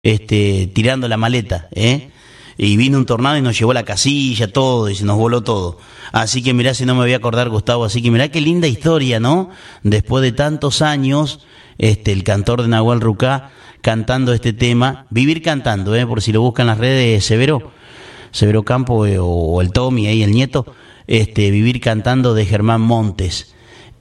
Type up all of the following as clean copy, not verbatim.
tirando la maleta, y vino un tornado y nos llevó la casilla, todo, y se nos voló todo. Así que mirá si no me voy a acordar, Gustavo, así que mirá qué linda historia, ¿no? Después de tantos años, el cantor de Nahuel Rucá cantando este tema, Vivir Cantando, por si lo buscan en las redes, Severo Campo o el Tommy, ahí el nieto, Vivir Cantando de Germán Montes.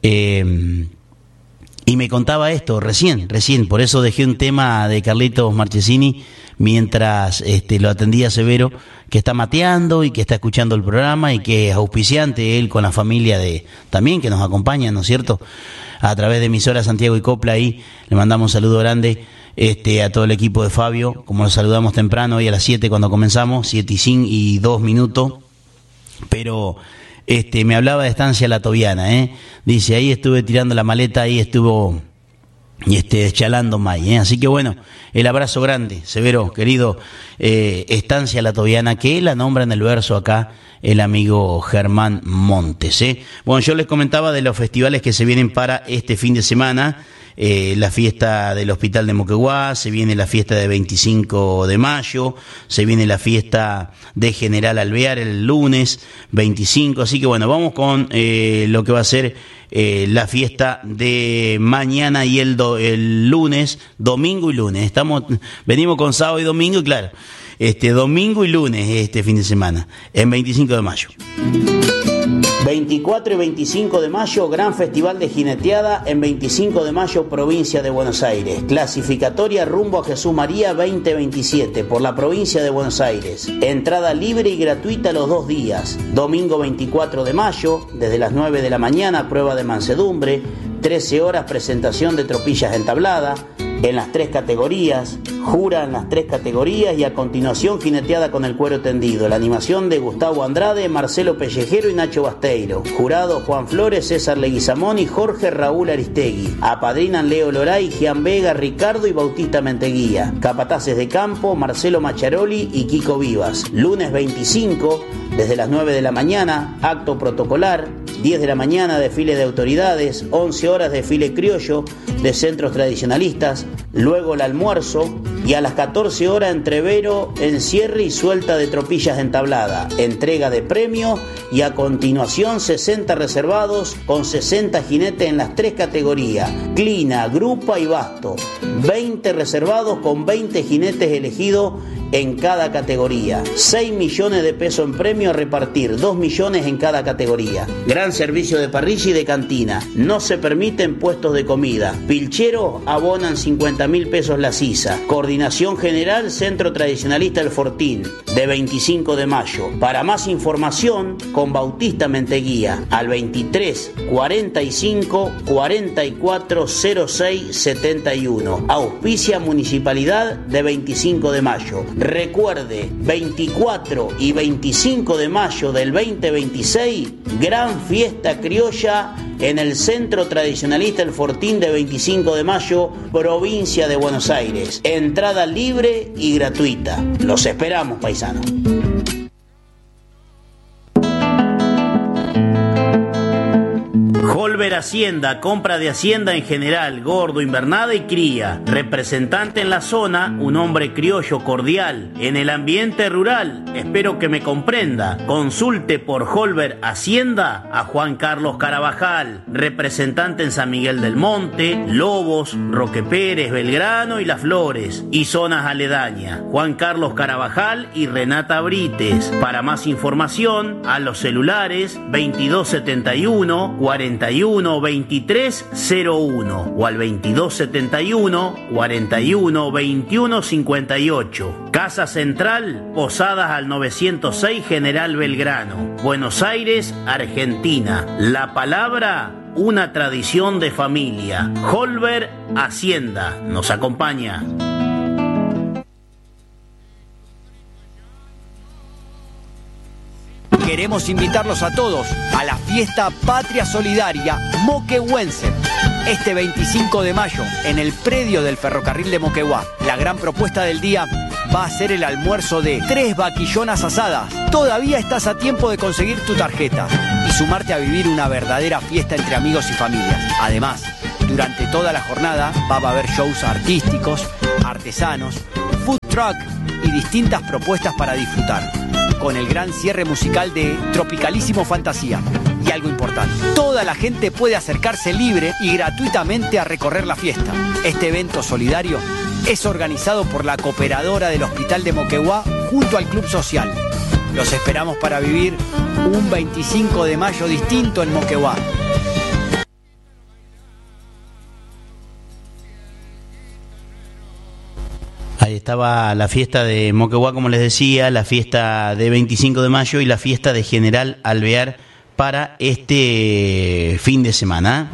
Y me contaba esto recién, por eso dejé un tema de Carlitos Marchesini mientras lo atendía Severo, que está mateando y que está escuchando el programa y que es auspiciante él con la familia también que nos acompaña, ¿no es cierto? A través de emisora Santiago y Copla, ahí le mandamos un saludo grande a todo el equipo de Fabio, como lo saludamos temprano, hoy a las 7 cuando comenzamos, 7:02, pero me hablaba de Estancia La Tobiana, dice, ahí estuve tirando la maleta, ahí estuvo chalando May, así que bueno, el abrazo grande, Severo, querido, Estancia La Tobiana, que la nombra en el verso acá el amigo Germán Montes, Bueno, yo les comentaba de los festivales que se vienen para este fin de semana, la fiesta del Hospital de Moquegua, se viene la fiesta de 25 de mayo, se viene la fiesta de General Alvear el lunes 25, así que bueno, vamos con lo que va a ser la fiesta de mañana y el lunes, domingo y lunes. Venimos con sábado y domingo, y claro, domingo y lunes este fin de semana, en 25 de mayo. 24 y 25 de mayo, gran festival de jineteada en 25 de mayo, provincia de Buenos Aires. Clasificatoria rumbo a Jesús María 2027 por la provincia de Buenos Aires. Entrada libre y gratuita los 2 días. Domingo 24 de mayo, desde las 9 de la mañana, prueba de mansedumbre, 13 horas presentación de tropillas entabladas en las 3 categorías, jura en las 3 categorías y a continuación jineteada con el cuero tendido. La animación de Gustavo Andrade, Marcelo Pellejero y Nacho Basteiro. Jurado Juan Flores, César Leguizamón y Jorge Raúl Aristegui. Apadrinan Leo Loray, Gian Vega, Ricardo y Bautista Menteguía. Capataces de campo, Marcelo Macharoli y Kiko Vivas. Lunes 25, desde las 9 de la mañana, acto protocolar. 10 de la mañana, desfile de autoridades. 11 horas, desfile criollo de centros tradicionalistas. Luego el almuerzo y a las 14 horas entrevero, encierre y suelta de tropillas entablada, entrega de premio y a continuación 60 reservados con 60 jinetes en las 3 categorías, clina, grupa y basto, 20 reservados con 20 jinetes elegidos en cada categoría, 6 millones de pesos en premio a repartir, 2 millones en cada categoría. Gran servicio de parrilla y de cantina, no se permiten puestos de comida. Pilcheros abonan 50.000 pesos la sisa. Coordinación General Centro Tradicionalista El Fortín, de 25 de mayo. Para más información, con Bautista Menteguía, al 23 45 44 06 71. Auspicia Municipalidad de 25 de mayo. Recuerde, 24 y 25 de mayo del 2026, gran fiesta criolla en el Centro Tradicionalista El Fortín de 25 de mayo, provincia de Buenos Aires. Entrada libre y gratuita. Los esperamos, paisanos. Holber Hacienda, compra de hacienda en general, gordo, invernada y cría. Representante en la zona, un hombre criollo cordial. En el ambiente rural, espero que me comprenda. Consulte por Holber Hacienda a Juan Carlos Carabajal. Representante en San Miguel del Monte, Lobos, Roque Pérez, Belgrano y Las Flores. Y zonas aledañas. Juan Carlos Carabajal y Renata Brites. Para más información, a los celulares 2271 41 23 01 o al 2271 41 21 58. Casa Central, Posadas al 906 General Belgrano, Buenos Aires, Argentina. La palabra, una tradición de familia. Holber Hacienda nos acompaña. Queremos invitarlos a todos a la fiesta Patria Solidaria Moquegüense. Este 25 de mayo, en el predio del ferrocarril de Moquegua. La gran propuesta del día va a ser el almuerzo de 3 vaquillonas asadas. Todavía estás a tiempo de conseguir tu tarjeta y sumarte a vivir una verdadera fiesta entre amigos y familias. Además, durante toda la jornada va a haber shows artísticos, artesanos, food truck y distintas propuestas para disfrutar, con el gran cierre musical de Tropicalísimo Fantasía. Y algo importante, toda la gente puede acercarse libre y gratuitamente a recorrer la fiesta. Este evento solidario es organizado por la Cooperadora del Hospital de Moquegua junto al Club Social. Los esperamos para vivir un 25 de mayo distinto en Moquegua. Ahí estaba la fiesta de Moquegua, como les decía, la fiesta de 25 de mayo y la fiesta de General Alvear para este fin de semana.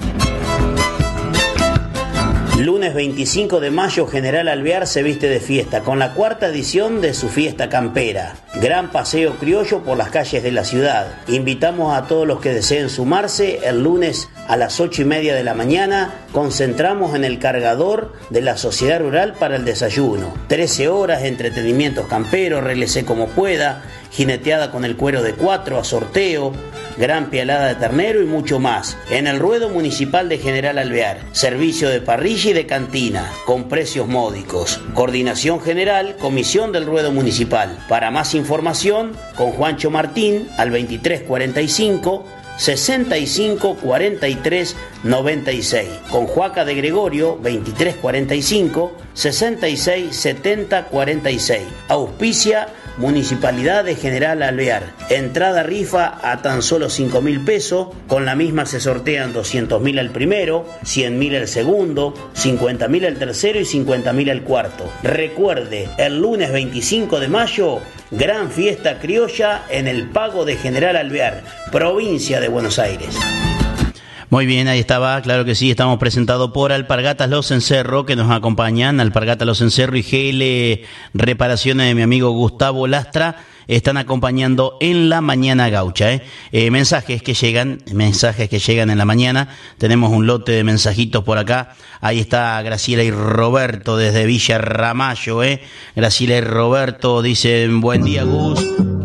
Lunes 25 de mayo, General Alvear se viste de fiesta con la cuarta edición de su fiesta campera. Gran paseo criollo por las calles de la ciudad. Invitamos a todos los que deseen sumarse. El lunes a las 8:30 de la mañana concentramos en el cargador de la Sociedad Rural para el desayuno. 13 horas, entretenimientos camperos, rélese como pueda, jineteada con el cuero de 4 a sorteo, gran pialada de ternero y mucho más. En el ruedo municipal de General Alvear, servicio de parrilla y de cantina, con precios módicos. Coordinación general, comisión del ruedo municipal. Para más información, con Juancho Martín al 2345 65 43 96, con Joaca de Gregorio 2345 66 70 46. Auspicia Municipalidad de General Alvear. Entrada rifa a tan solo 5.000 pesos. Con la misma se sortean 200.000 al primero, 100.000 al segundo, 50.000 al tercero y 50.000 al cuarto. Recuerde, el lunes 25 de mayo, gran fiesta criolla en el Pago de General Alvear, provincia de Buenos Aires. Muy bien, ahí estaba, claro que sí, estamos presentados por Alpargatas Los Encerro, que nos acompañan, Alpargatas Los Encerro y GL Reparaciones de mi amigo Gustavo Lastra, están acompañando en la mañana gaucha, mensajes que llegan en la mañana. Tenemos un lote de mensajitos por acá. Ahí está Graciela y Roberto desde Villa Ramallo, Graciela y Roberto dicen: buen día, Gus,